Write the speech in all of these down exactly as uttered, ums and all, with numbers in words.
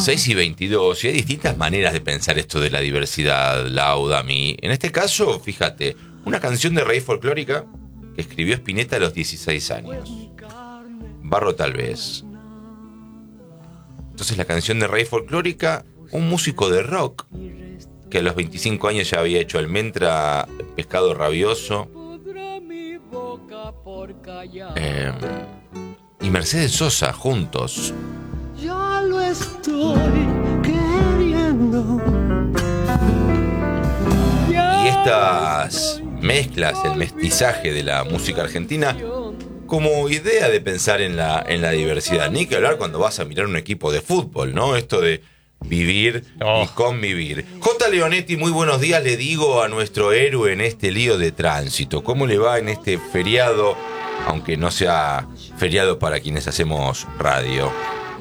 seis y veintidós, y hay distintas maneras de pensar esto de la diversidad, Lauda, a mí. En este caso, fíjate, una canción de raíz folclórica que escribió Spinetta a los dieciséis años. Barro tal vez. Entonces la canción de raíz folclórica, un músico de rock que a los veinticinco años ya había hecho Almendra, Pescado Rabioso, eh, y Mercedes Sosa juntos. Ya lo estoy queriendo. Y estas mezclas, el mestizaje de la música argentina como idea de pensar en la, en la diversidad. Ni que hablar cuando vas a mirar un equipo de fútbol, ¿no? Esto de vivir oh. y convivir. J. Leonetti, muy buenos días, le digo a nuestro héroe en este lío de tránsito. ¿Cómo le va en este feriado, aunque no sea feriado para quienes hacemos radio?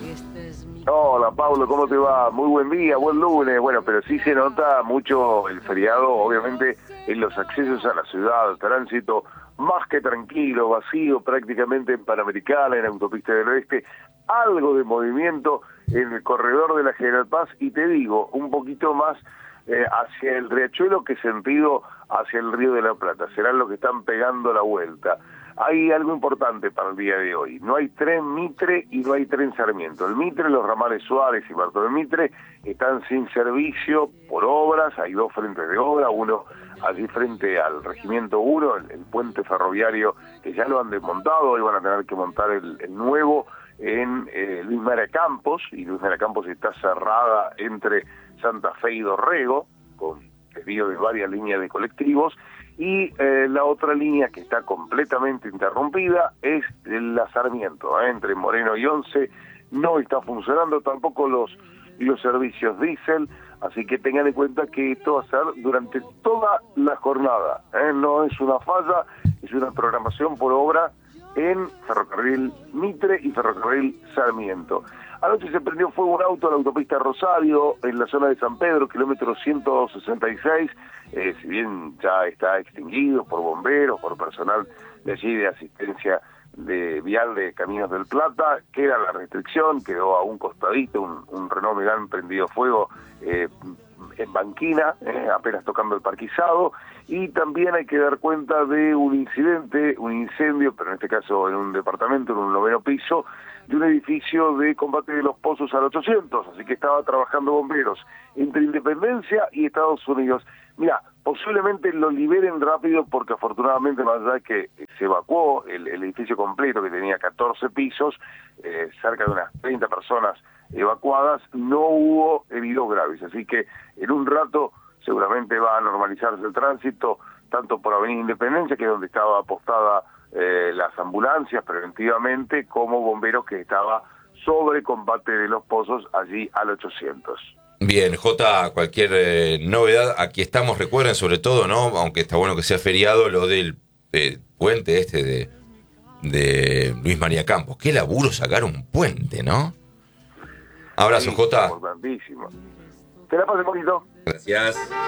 Hola, Pablo, ¿cómo te va? Muy buen día, buen lunes. Bueno, pero sí se nota mucho el feriado, obviamente, en los accesos a la ciudad, tránsito más que tranquilo, vacío prácticamente en Panamericana, en Autopista del Oeste, algo de movimiento en el corredor de la General Paz, y te digo, un poquito más eh, hacia el Riachuelo que sentido hacia el Río de la Plata, serán los que están pegando la vuelta. Hay algo importante para el día de hoy, no hay tren Mitre y no hay tren Sarmiento. El Mitre, los ramales Suárez y Bartolomé Mitre están sin servicio por obras, hay dos frentes de obra, uno allí frente al Regimiento uno, el, el puente ferroviario que ya lo han desmontado, hoy van a tener que montar el, el nuevo en eh, Luis Mara Campos, y Luis Mara Campos está cerrada entre Santa Fe y Dorrego, con desvío de varias líneas de colectivos, y eh, la otra línea que está completamente interrumpida es la Sarmiento, ¿eh? entre Moreno y Once, no está funcionando tampoco los, los servicios diésel, así que tengan en cuenta que esto va a ser durante toda la jornada, ¿eh? no es una falla, es una programación por obra en Ferrocarril Mitre y Ferrocarril Sarmiento. Anoche se prendió fuego un auto en la autopista Rosario, en la zona de San Pedro, kilómetro ciento sesenta y seis, eh, si bien ya está extinguido por bomberos, por personal de allí de asistencia de vial de Caminos del Plata, queda la restricción, quedó a un costadito un, un Renault Megane prendido fuego eh, en banquina, eh, apenas tocando el parquizado, y también hay que dar cuenta de un incidente, un incendio, pero en este caso en un departamento, en un noveno piso, de un edificio de combate de los pozos al ochocientos, así que estaba trabajando bomberos entre Independencia y Estados Unidos. Mira, posiblemente lo liberen rápido porque afortunadamente, más allá de que se evacuó el, el edificio completo que tenía catorce pisos, eh, cerca de unas treinta personas evacuadas, no hubo heridos graves, así que en un rato seguramente va a normalizarse el tránsito, tanto por Avenida Independencia, que es donde estaba apostada eh, las ambulancias preventivamente, como bomberos que estaba sobre combate de los pozos allí al ochocientos. Bien, Jota, cualquier eh, novedad, aquí estamos, recuerden sobre todo, ¿no? Aunque está bueno que sea feriado, lo del eh, puente este de, de Luis María Campos. Qué laburo sacar un puente, ¿no? Abrazo, Sí, Jota. Importantísimo. Que la pasen bonito. Gracias.